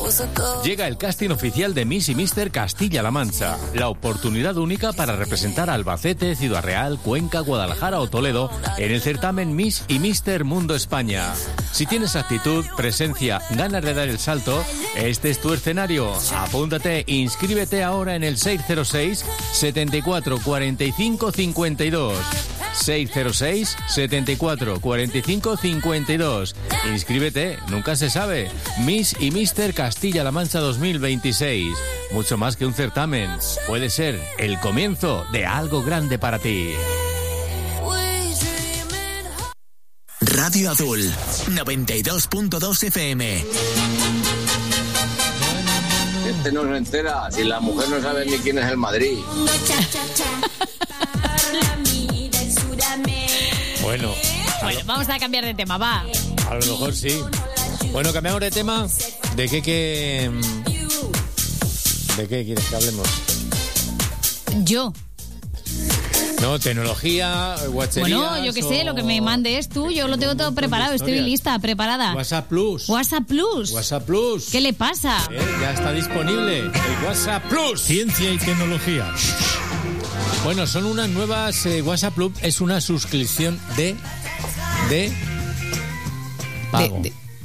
Llega el casting oficial de Miss y Mister Castilla-La Mancha. La oportunidad única para representar a Albacete, Ciudad Real, Cuenca, Guadalajara o Toledo en el certamen Miss y Mister Mundo España. Si tienes actitud, presencia, ganas de dar el salto, este es tu escenario. Apúntate, inscríbete ahora en el 606 74 45 52. 606 74 45 52. Inscríbete, nunca se sabe. Miss y Mister Castilla-La Mancha 2026. Mucho más que un certamen. Puede ser el comienzo de algo grande para ti. Radio Azul 92.2 FM. Este no se entera, si la mujer no sabe ni quién es el Madrid. Bueno, vamos a cambiar de tema, va. A lo mejor sí. Bueno, cambiamos de tema. ¿De qué quieres que hablemos? Yo. No, tecnología, guacherías. Bueno, yo qué sé, lo que me mandes tú, yo lo tengo todo preparado, estoy lista, preparada. WhatsApp Plus. WhatsApp Plus. WhatsApp Plus. ¿Qué le pasa? Ya está disponible el WhatsApp Plus. Ciencia y tecnología. Bueno, son unas nuevas. WhatsApp Plus es una suscripción de pago.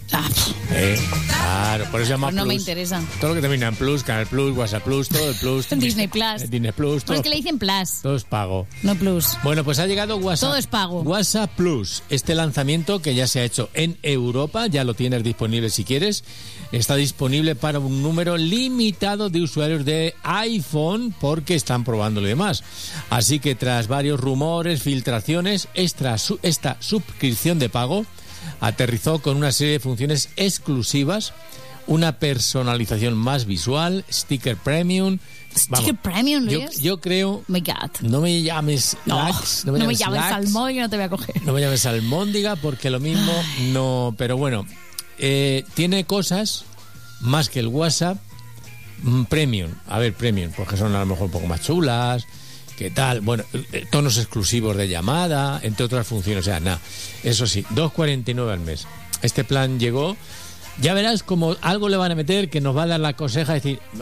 Claro, por eso se llama pues no Plus. me interesa. Todo lo que termina en Plus, Canal Plus, WhatsApp Plus, todo el Plus. Disney Plus. Disney Plus. Pues es que le dicen Plus. Todo es pago. No Plus. Bueno, pues ha llegado WhatsApp. Todo es pago. WhatsApp Plus, este lanzamiento que ya se ha hecho en Europa, ya lo tienes disponible si quieres. Está disponible para un número limitado de usuarios de iPhone porque están probándolo y demás. Así que tras varios rumores, filtraciones, esta suscripción de pago aterrizó con una serie de funciones exclusivas, una personalización más visual, sticker premium. Sticker premium, Luis. Yo creo. Oh my God. No me llames lax, no me llames salmón, que no te voy a coger. No me llames almóndiga porque lo mismo no. Pero bueno, tiene cosas más que el WhatsApp premium. A ver, premium, porque son a lo mejor un poco más chulas. ¿Qué tal? Bueno, tonos exclusivos de llamada, entre otras funciones. O sea, nada. Eso sí, 2,49 al mes. Este plan llegó. Ya verás como algo le van a meter que nos va a dar la conseja de decir,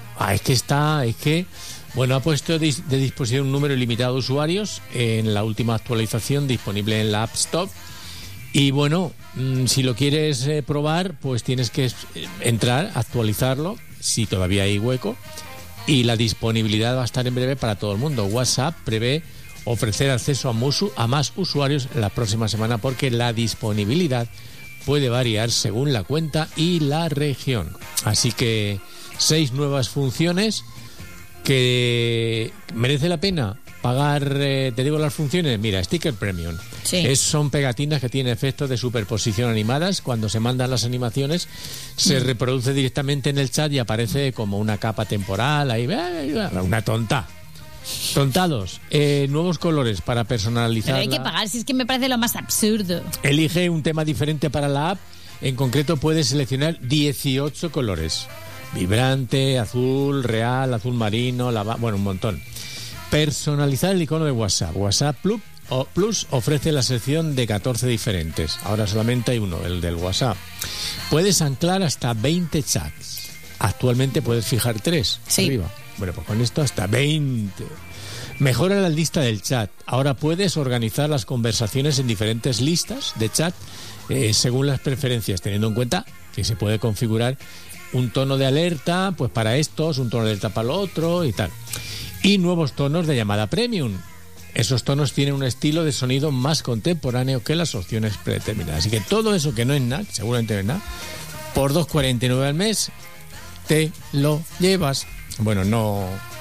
bueno, ha puesto de disposición un número ilimitado de usuarios en la última actualización disponible en la App Store. Y bueno, si lo quieres probar, pues tienes que entrar, actualizarlo, si todavía hay hueco. Y la disponibilidad va a estar en breve para todo el mundo. WhatsApp prevé ofrecer acceso a más usuarios la próxima semana porque la disponibilidad puede variar según la cuenta y la región. Así que 6 nuevas funciones que merece la pena pagar. Te digo las funciones. Mira, sticker premium. Sí. Son pegatinas que tienen efectos de superposición animadas. Cuando se mandan las animaciones se reproduce directamente en el chat y aparece como una capa temporal. Ahí, una tontados. Nuevos colores para personalizar. Pero hay que pagar, si es que me parece lo más absurdo. Elige un tema diferente para la app. En concreto puedes seleccionar 18 colores. Vibrante, azul, real, azul marino, un montón. Personalizar el icono de WhatsApp. WhatsApp Plus ofrece la sección de 14 diferentes. Ahora solamente hay uno, el del WhatsApp. Puedes anclar hasta 20 chats. Actualmente puedes fijar 3 arriba. Bueno, pues con esto hasta 20. Mejora la lista del chat. Ahora puedes organizar las conversaciones en diferentes listas de chat según las preferencias, teniendo en cuenta que se puede configurar un tono de alerta pues para estos, un tono de alerta para lo otro y tal. Y nuevos tonos de llamada premium. Esos tonos tienen un estilo de sonido más contemporáneo que las opciones predeterminadas. Así que todo eso que no es nada, seguramente no es nada, por 2,49 al mes te lo llevas. Bueno, no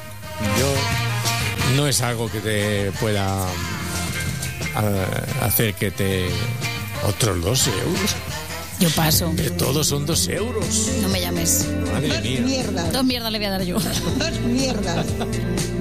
es algo que te pueda hacer que te... Otros 2 euros. Yo paso. Todos son 2 euros. No me llames. Madre mía. 2 mierdas le voy a dar yo. 2 mierdas.